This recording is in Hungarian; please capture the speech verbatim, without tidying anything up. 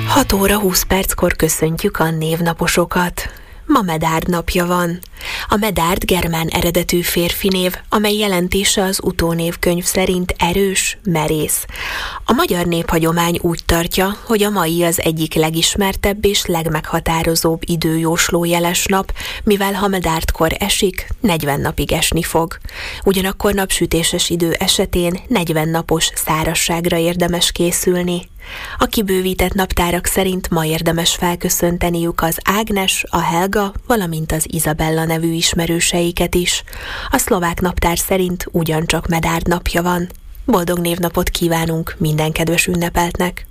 hat óra húsz perckor köszöntjük a névnaposokat. Ma Medárd napja van. A Medárd germán eredetű férfi név, amely jelentése az utónévkönyv szerint erős, merész. A magyar néphagyomány úgy tartja, hogy a mai az egyik legismertebb és legmeghatározóbb időjósló jeles nap, mivel ha Medárdkor esik, negyven napig esni fog. Ugyanakkor napsütéses idő esetén negyven napos szárazságra érdemes készülni. A kibővített naptárak szerint ma érdemes felköszönteniük az Ágnes, a Helga, valamint az Izabella nevű ismerőseiket is. A szlovák naptár szerint ugyancsak Medárd napja van. Boldog névnapot kívánunk minden kedves ünnepeltnek!